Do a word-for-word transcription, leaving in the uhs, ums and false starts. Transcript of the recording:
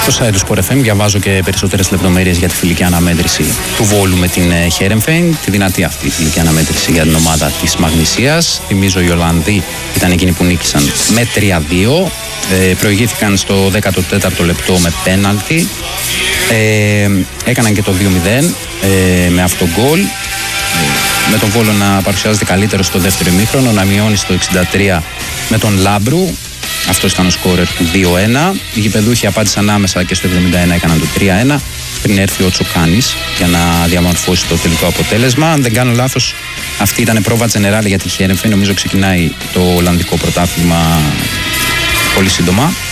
Στο site του Sport εφ εμ διαβάζω και περισσότερες λεπτομέρειες για τη φιλική αναμέτρηση του Βόλου με την Χέρεμφεν. Τη δυνατή αυτή η φιλική αναμέτρηση για την ομάδα της Μαγνησίας. Θυμίζω, οι Ολλανδοί ήταν εκείνοι που νίκησαν με τρία δύο. Ε, προηγήθηκαν στο δέκατο τέταρτο λεπτό με πέναλτι. Ε, έκαναν και το δύο μηδέν ε, με αυτό γκολ. Με τον Βόλο να παρουσιάζεται καλύτερο στο δεύτερο ημίχρονο, να μειώνει στο εξήντα τρία με τον Λάμπρου. Αυτό ήταν ο σκόρερ του δύο ένα. Οι γηπεδούχοι απάντησαν άμεσα και στο εβδομήντα ένα έκαναν το τρία ένα πριν έρθει ο Τσοκάνης για να διαμορφώσει το τελικό αποτέλεσμα. Αν δεν κάνω λάθος, αυτή ήταν πρόβα τζενεράλ για τη Χέρεμφεν. Νομίζω ξεκινάει το Ολλανδικό πρωτάθλημα πολύ σύντομα.